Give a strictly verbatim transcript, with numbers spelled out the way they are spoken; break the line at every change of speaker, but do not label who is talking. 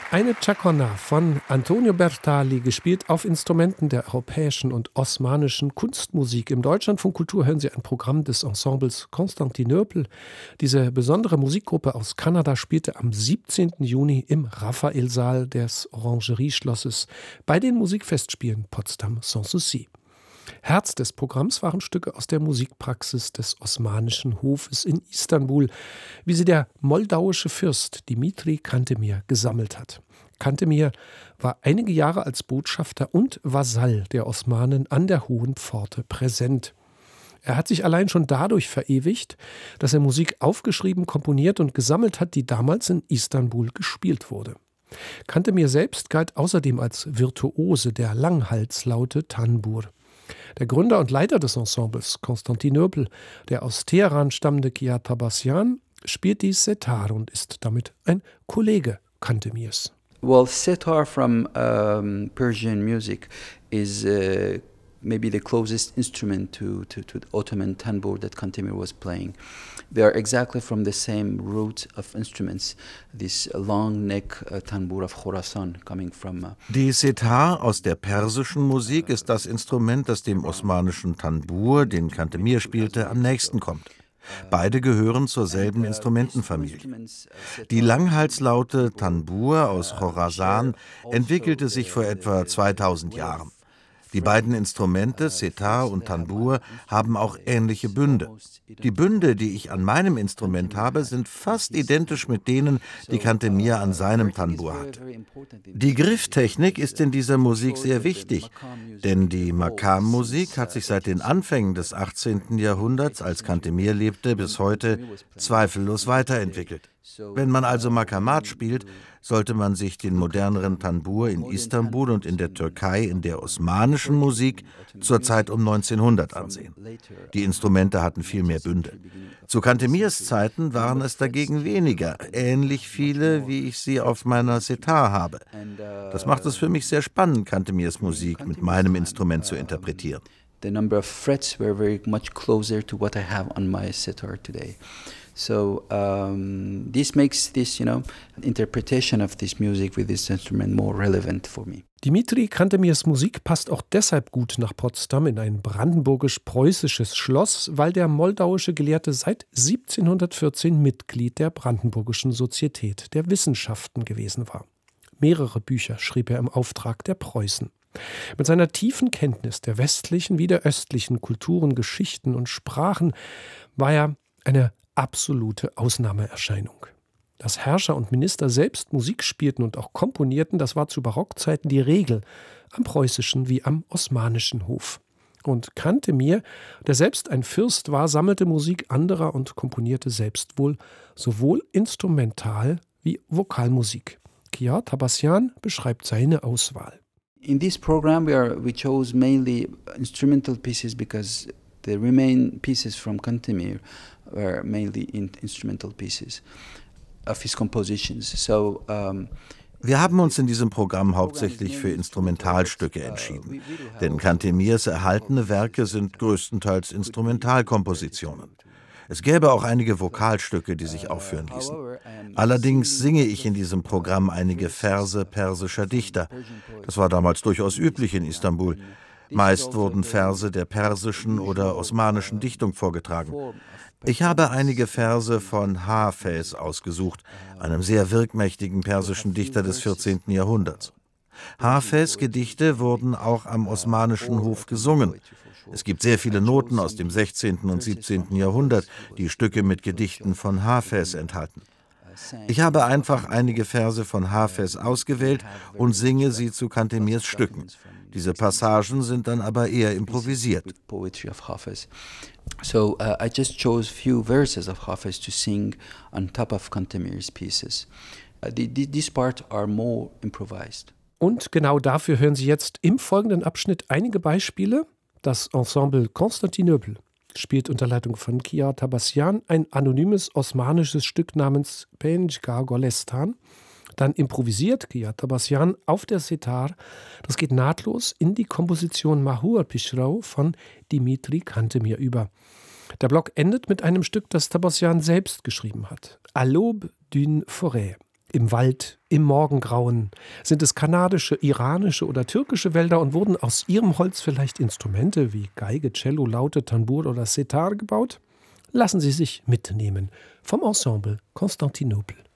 Eine Chaconne von Antonio Bertali, gespielt auf Instrumenten der europäischen und osmanischen Kunstmusik. Im Deutschlandfunk Kultur hören Sie ein Programm des Ensembles Konstantinopel. Diese besondere Musikgruppe aus Kanada spielte am siebzehnten Juni im Raphaelsaal des Orangerieschlosses bei den Musikfestspielen Potsdam Sans Souci. Herz des Programms waren Stücke aus der Musikpraxis des Osmanischen Hofes in Istanbul, wie sie der moldauische Fürst Dimitri Cantemir gesammelt hat. Cantemir war einige Jahre als Botschafter und Vasall der Osmanen an der Hohen Pforte präsent. Er hat sich allein schon dadurch verewigt, dass er Musik aufgeschrieben, komponiert und gesammelt hat, die damals in Istanbul gespielt wurde. Cantemir selbst galt außerdem als Virtuose der Langhalslaute Tanbur. Der Gründer und Leiter des Ensembles Konstantinopel, der aus Teheran stammende Kiar Tabasyan, spielt die Setar und ist damit ein Kollege Cantemirs.
Well, setar from um, Persian music is uh, maybe the closest instrument to, to, to the Ottoman tanbur that Cantemir was playing. They are exactly from the same root of instruments, this long neck uh, tanbur of Khorasan coming from... Uh
Die Setar aus der persischen Musik ist das Instrument, das dem osmanischen Tanbur, den Cantemir spielte, am nächsten kommt. Beide gehören zur selben Instrumentenfamilie. Die Langhalslaute Tanbur aus Khorasan entwickelte sich vor etwa zweitausend Jahren. Die beiden Instrumente, Setar und Tanbur, haben auch ähnliche Bünde. Die Bünde, die ich an meinem Instrument habe, sind fast identisch mit denen, die Cantemir an seinem Tanbur hat. Die Grifftechnik ist in dieser Musik sehr wichtig, denn die Makam-Musik hat sich seit den Anfängen des achtzehnten Jahrhunderts, als Cantemir lebte, bis heute zweifellos weiterentwickelt. Wenn man also Makamat spielt, sollte man sich den moderneren Tanbur in Istanbul und in der Türkei in der osmanischen Musik zur Zeit um neunzehnhundert ansehen. Die Instrumente hatten viel mehr Bünde. Zu Cantemirs Zeiten waren es dagegen weniger, ähnlich viele, wie ich sie auf meiner Setar habe. Das macht es für mich sehr spannend, Cantemirs Musik mit meinem Instrument zu interpretieren.
The number of frets were very much closer to what I have on my setar today. So um, this makes this, you know, interpretation of this music with this instrument more relevant for me.
Dimitri Cantemirs Musik passt auch deshalb gut nach Potsdam in ein brandenburgisch-preußisches Schloss, weil der moldauische Gelehrte seit siebzehnhundertvierzehn Mitglied der Brandenburgischen Sozietät der Wissenschaften gewesen war. Mehrere Bücher schrieb er im Auftrag der Preußen. Mit seiner tiefen Kenntnis der westlichen wie der östlichen Kulturen, Geschichten und Sprachen war er eine absolute Ausnahmeerscheinung. Dass Herrscher und Minister selbst Musik spielten und auch komponierten, das war zu Barockzeiten die Regel, am preußischen wie am osmanischen Hof. Und Cantemir, der selbst ein Fürst war, sammelte Musik anderer und komponierte selbst wohl sowohl Instrumental- wie Vokalmusik. Kiar Tabasyan beschreibt seine Auswahl.
In this program we are we chose mainly instrumental pieces because the remaining pieces from Cantemir were mainly in instrumental pieces of his compositions. So um,
Wir haben uns in diesem Programm hauptsächlich für Instrumentalstücke entschieden, denn Cantemirs erhaltene Werke sind größtenteils Instrumentalkompositionen. Es gäbe auch einige Vokalstücke, die sich aufführen ließen. Allerdings singe ich in diesem Programm einige Verse persischer Dichter. Das war damals durchaus üblich in Istanbul. Meist wurden Verse der persischen oder osmanischen Dichtung vorgetragen. Ich habe einige Verse von Hafez ausgesucht, einem sehr wirkmächtigen persischen Dichter des vierzehnten Jahrhunderts. Hafez' Gedichte wurden auch am osmanischen Hof gesungen. Es gibt sehr viele Noten aus dem sechzehnten und siebzehnten Jahrhundert, die Stücke mit Gedichten von Hafez enthalten. Ich habe einfach einige Verse von Hafez ausgewählt und singe sie zu Cantemirs Stücken. Diese Passagen sind dann aber eher improvisiert.
So uh, I just chose few verses of Hafez to sing on top of Cantemir's pieces. Uh, the, the, these parts are more improvised.
Und genau dafür hören Sie jetzt im folgenden Abschnitt einige Beispiele. Das Ensemble Konstantinopel spielt unter Leitung von Kiar Tabasyan ein anonymes osmanisches Stück namens Pençka Golestan. Dann improvisiert Kiar Tabasyan auf der Setar. Das geht nahtlos in die Komposition Mahur Pishrau von Dimitri Cantemir über. Der Block endet mit einem Stück, das Tabasyan selbst geschrieben hat. À l'aube d'une forêt. Im Wald, im Morgengrauen? Sind es kanadische, iranische oder türkische Wälder und wurden aus ihrem Holz vielleicht Instrumente wie Geige, Cello, Laute, Tambur oder Setar gebaut? Lassen Sie sich mitnehmen vom Ensemble Konstantinopel.